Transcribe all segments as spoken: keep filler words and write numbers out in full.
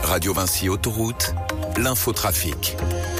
Radio Vinci Autoroute, l'infotrafic.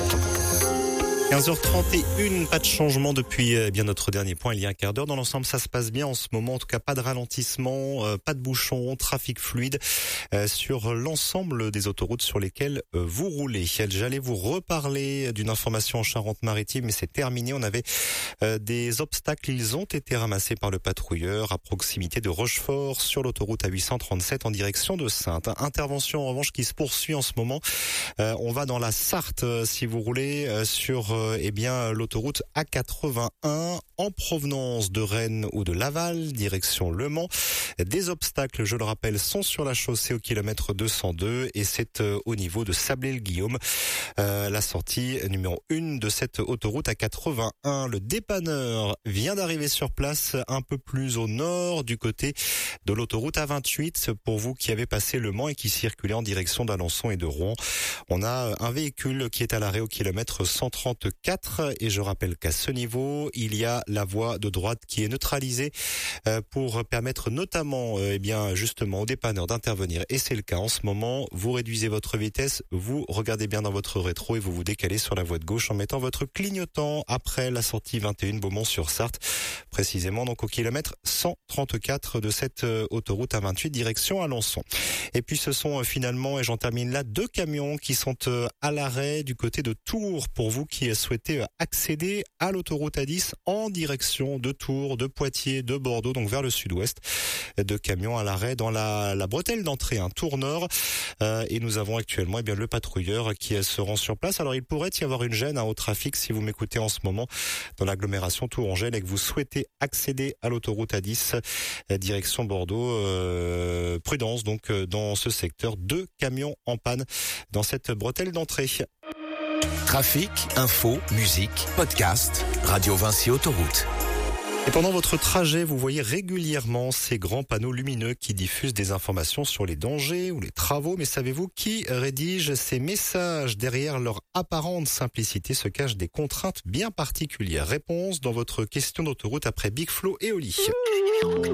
quinze heures trente et une, pas de changement depuis eh bien notre dernier point il y a un quart d'heure. Dans l'ensemble, ça se passe bien en ce moment. En tout cas, pas de ralentissement, euh, pas de bouchons, trafic fluide euh, sur l'ensemble des autoroutes sur lesquelles euh, vous roulez. J'allais vous reparler d'une information en Charente-Maritime, mais c'est terminé. On avait euh, des obstacles. Ils ont été ramassés par le patrouilleur à proximité de Rochefort sur l'autoroute A huit cent trente-sept en direction de Saintes. Intervention en revanche qui se poursuit en ce moment. Euh, on va dans la Sarthe euh, si vous roulez euh, sur euh, eh bien l'autoroute A quatre-vingt-un en provenance de Rennes ou de Laval, direction Le Mans. Des obstacles, je le rappelle, sont sur la chaussée au kilomètre deux cent deux et c'est euh, au niveau de Sablé-le-Guillaume, euh, la sortie numéro une de cette autoroute A quatre-vingt-un. Le dépanneur vient d'arriver sur place un peu plus au nord du côté de l'autoroute A vingt-huit pour vous qui avez passé Le Mans et qui circulez en direction d'Alençon et de Rouen. On a un véhicule qui est à l'arrêt au kilomètre cent trente-quatre et je rappelle qu'à ce niveau, il y a la voie de droite qui est neutralisée pour permettre notamment eh bien justement aux dépanneurs d'intervenir et c'est le cas en ce moment. Vous réduisez votre vitesse, vous regardez bien dans votre rétro et vous vous décalez sur la voie de gauche en mettant votre clignotant après la sortie vingt et un Beaumont-sur-Sarthe, précisément donc au kilomètre cent trente-quatre de cette autoroute A vingt-huit direction Alençon. Et puis ce sont finalement, et j'en termine là, deux camions qui sont à l'arrêt du côté de Tours pour vous qui souhaitez accéder à l'autoroute A dix en direction de Tours, de Poitiers, de Bordeaux, donc vers le sud-ouest. Deux camions à l'arrêt dans la, la bretelle d'entrée, un Tours Nord. Euh, et nous avons actuellement eh bien le patrouilleur qui se rend sur place. Alors il pourrait y avoir une gêne hein, au trafic si vous m'écoutez en ce moment dans l'agglomération tourangelle et que vous souhaitez accéder à l'autoroute A dix direction Bordeaux. Euh, prudence donc dans ce secteur. Deux camions en panne dans cette bretelle d'entrée. Trafic, info, musique, podcast, Radio Vinci Autoroute. Et pendant votre trajet, vous voyez régulièrement ces grands panneaux lumineux qui diffusent des informations sur les dangers ou les travaux. Mais savez-vous qui rédige ces messages? Derrière leur apparente simplicité se cachent des contraintes bien particulières. Réponse dans votre question d'autoroute après Big Flo et Oli.